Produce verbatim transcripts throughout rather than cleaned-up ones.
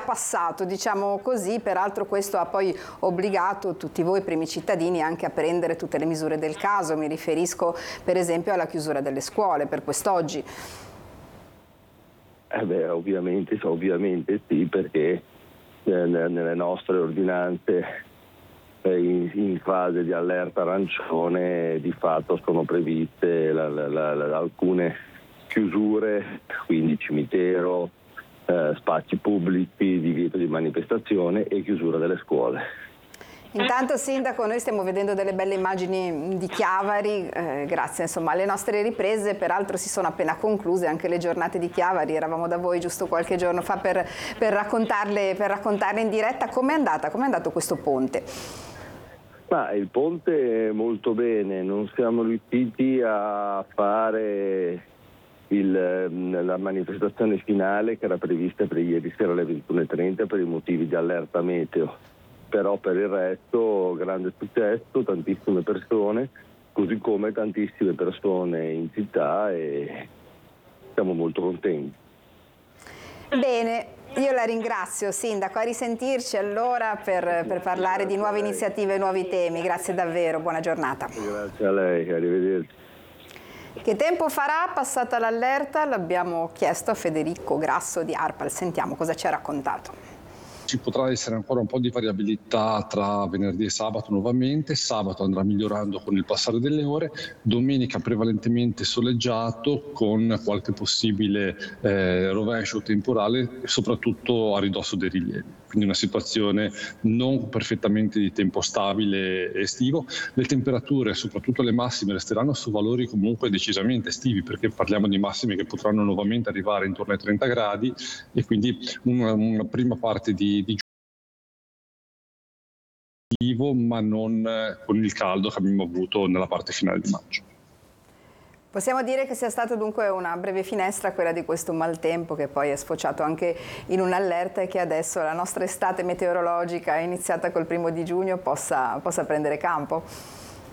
passato, diciamo così, peraltro questo ha poi obbligato tutti voi primi cittadini anche a prendere tutte le misure del caso, mi riferisco per esempio alla chiusura delle scuole per quest'oggi. Eh beh, ovviamente, ovviamente sì, perché nelle nostre ordinanze in, in fase di allerta arancione di fatto sono previste la, la, la, alcune chiusure, quindi cimitero, eh, spazi pubblici, divieto di manifestazione e chiusura delle scuole. Intanto Sindaco, noi stiamo vedendo delle belle immagini di Chiavari, eh, grazie insomma alle nostre riprese, peraltro si sono appena concluse anche le giornate di Chiavari, eravamo da voi giusto qualche giorno fa per, per, raccontarle, per raccontarle in diretta. Com'è andata? Com'è andato questo ponte? Ma il ponte molto bene, non siamo riusciti a fare il, la manifestazione finale che era prevista per ieri sera alle ventuno e trenta per i motivi di allerta meteo. Però per il resto grande successo, tantissime persone, così come tantissime persone in città e siamo molto contenti. Bene, io la ringrazio Sindaco, a risentirci allora per, per parlare di nuove iniziative e nuovi temi, grazie davvero, buona giornata. Grazie a lei, arrivederci. Che tempo farà passata l'allerta? L'abbiamo chiesto a Federico Grasso di ARPAL, sentiamo cosa ci ha raccontato. Ci potrà essere ancora un po' di variabilità tra venerdì e sabato nuovamente, sabato andrà migliorando con il passare delle ore, domenica prevalentemente soleggiato con qualche possibile eh, rovescio temporale, soprattutto a ridosso dei rilievi. Quindi una situazione non perfettamente di tempo stabile e estivo. Le temperature, soprattutto le massime, resteranno su valori comunque decisamente estivi, perché parliamo di massime che potranno nuovamente arrivare intorno ai trenta gradi e quindi una, una prima parte di di giugno, ma non con il caldo che abbiamo avuto nella parte finale di maggio. Possiamo dire che sia stata dunque una breve finestra quella di questo maltempo che poi è sfociato anche in un'allerta e che adesso la nostra estate meteorologica iniziata col primo di giugno possa, possa prendere campo.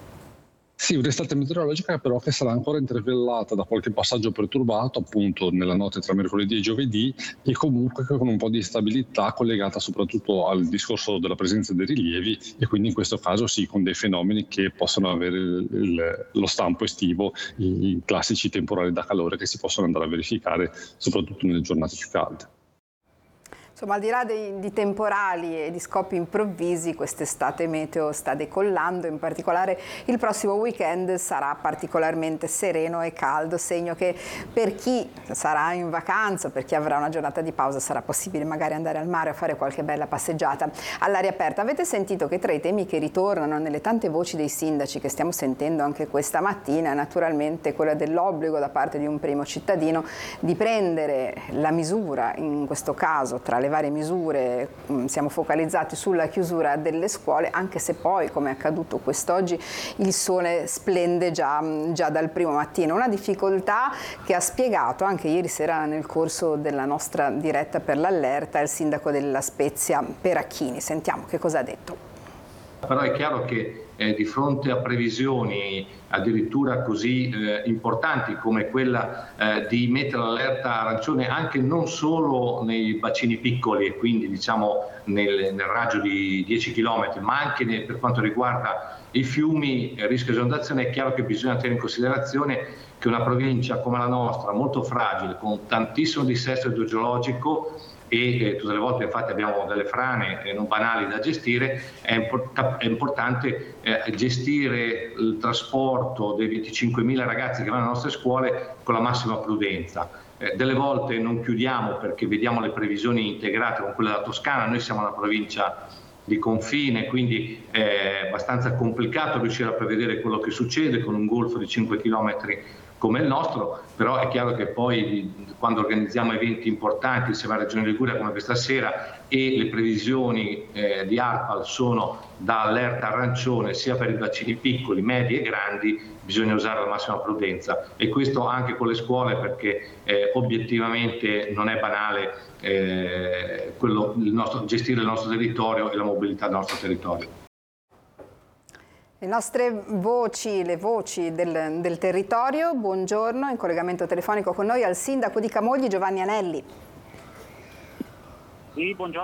Sì, un'estate meteorologica però che sarà ancora intervellata da qualche passaggio perturbato appunto nella notte tra mercoledì e giovedì e comunque con un po' di stabilità collegata soprattutto al discorso della presenza dei rilievi e quindi in questo caso sì con dei fenomeni che possono avere il, il, lo stampo estivo, i, i classici temporali da calore che si possono andare a verificare soprattutto nelle giornate più calde. Insomma, al di là dei, di temporali e di scoppi improvvisi, quest'estate meteo sta decollando, in particolare il prossimo weekend sarà particolarmente sereno e caldo, segno che per chi sarà in vacanza, per chi avrà una giornata di pausa, sarà possibile magari andare al mare a fare qualche bella passeggiata all'aria aperta. Avete sentito che tra i temi che ritornano nelle tante voci dei sindaci che stiamo sentendo anche questa mattina, naturalmente quella dell'obbligo da parte di un primo cittadino di prendere la misura, in questo caso tra le le varie misure mh, siamo focalizzati sulla chiusura delle scuole, anche se poi, come è accaduto quest'oggi, il sole splende già, già dal primo mattino. Una difficoltà che ha spiegato anche ieri sera nel corso della nostra diretta per l'allerta il sindaco della Spezia Peracchini. Sentiamo che cosa ha detto. Però è chiaro che eh, di fronte a previsioni addirittura così eh, importanti come quella eh, di mettere l'allerta arancione anche non solo nei bacini piccoli e quindi diciamo nel, nel raggio di dieci chilometri, ma anche nel, per quanto riguarda i fiumi, il rischio di esondazione, è chiaro che bisogna tenere in considerazione che una provincia come la nostra, molto fragile, con tantissimo dissesto idrogeologico, e eh, tutte le volte infatti abbiamo delle frane eh, non banali da gestire, è, import- è importante eh, gestire il trasporto dei venticinquemila ragazzi che vanno alle nostre scuole con la massima prudenza. Eh, delle volte non chiudiamo perché vediamo le previsioni integrate con quelle della Toscana, noi siamo una provincia di confine, quindi è abbastanza complicato riuscire a prevedere quello che succede con un golfo di cinque chilometri come il nostro, però è chiaro che poi quando organizziamo eventi importanti insieme alla Regione Liguria come questa sera e le previsioni eh, di ARPAL sono da allerta arancione sia per i bacini piccoli, medi e grandi, bisogna usare la massima prudenza e questo anche con le scuole perché eh, obiettivamente non è banale eh, quello, il nostro, gestire il nostro territorio e la mobilità del nostro territorio. Le nostre voci, le voci del, del territorio, buongiorno, in collegamento telefonico con noi al sindaco di Camogli Giovanni Anelli. Sì, buongiorno.